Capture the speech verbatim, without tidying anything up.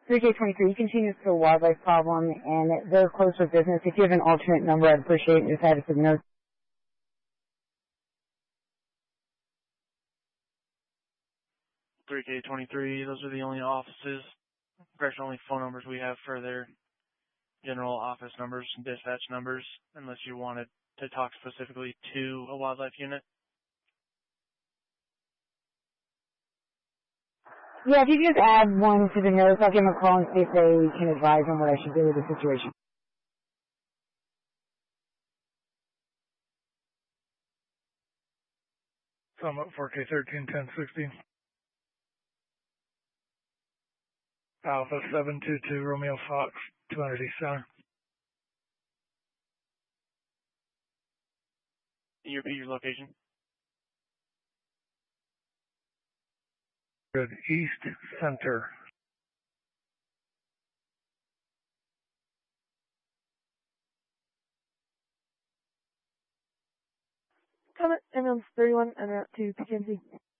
three K twenty-three, you continue to a wildlife problem, and they're closed for business. If you have an alternate number, I'd appreciate it. Just have it for the notes. three K twenty-three, those are the only offices, correction, only phone numbers we have for their general office numbers and dispatch numbers, unless you wanted to talk specifically to a wildlife unit. Yeah, if you just add one to the notes, I'll give them a call and see if they can advise on what I should do with the situation. Sum up four K thirteen ten sixty. Alpha seven two two Romeo Fox, two hundred East Center. Can you repeat your location? Good. East Center. Comment ambulance thirty-one en route to P K M C.